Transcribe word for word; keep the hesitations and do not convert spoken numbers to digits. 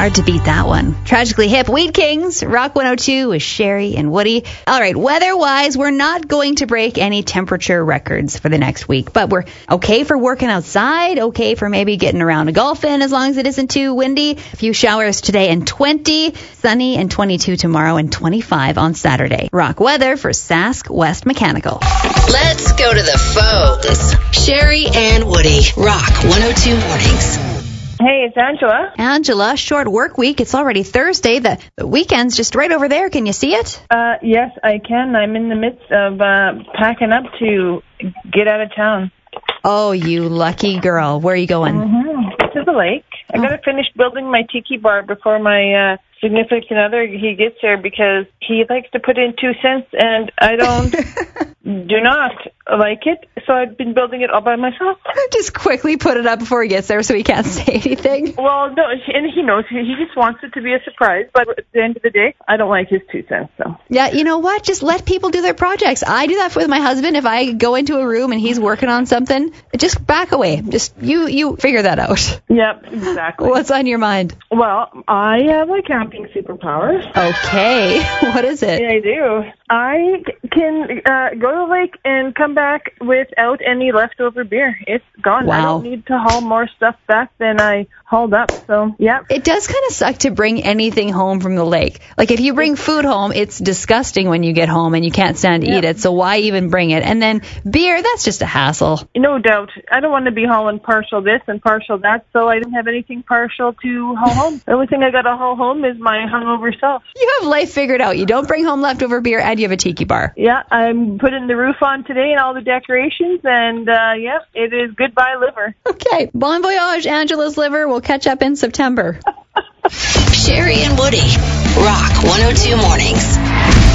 Hard to beat that one. Tragically Hip, Weed Kings, Rock one oh two with Sherry and Woody. All right, weather-wise, we're not going to break any temperature records for the next week, but we're okay for working outside, okay for maybe getting around a golfing as long as it isn't too windy. A few showers today and twenty, sunny and twenty-two tomorrow and twenty-five on Saturday. Rock weather for Sask West Mechanical. Let's go to the phones. Sherry and Woody, Rock one oh two Mornings. Hey, it's Angela. Angela, short work week. It's already Thursday. The, the weekend's just right over there. Can you see it? Uh, yes, I can. I'm in the midst of uh, packing up to get out of town. Oh, you lucky girl. Where are you going? Mm-hmm. To the lake. I Oh. got to finish building my tiki bar before my uh, significant other he gets here because he likes to put in two cents and I don't do not like it. So I've been building it all by myself. Just quickly put it up before he gets there so he can't say anything. Well, no, and he knows. He just wants it to be a surprise. But at the end of the day, I don't like his two cents. So. Yeah, you know what? Just let people do their projects. I do that with my husband. If I go into a room and he's working on something, just back away. Just you, you figure that out. Yep, exactly. What's on your mind? Well, I have a camping superpower. Okay. What is it? Yeah, I do. I can uh, go to the lake and come back without any leftover beer. It's gone. Wow. I don't need to haul more stuff back than I hauled up. So, yeah. It does kind of suck to bring anything home from the lake. Like if you bring food home, it's disgusting when you get home and you can't stand to Yeah. eat it. So why even bring it? And then beer, that's just a hassle. No doubt. I don't want to be hauling partial this and partial that, so I didn't have anything partial to haul home. The only thing I got to haul home is my hungover self. You have life figured out. You don't bring home leftover beer and you have a tiki bar. Yeah, I'm putting the roof on today and all the decorations, and uh, yeah, it is goodbye liver. Okay. Bon voyage, Angela's liver. We'll catch up in September. Sherry and Woody, Rock one oh two Mornings.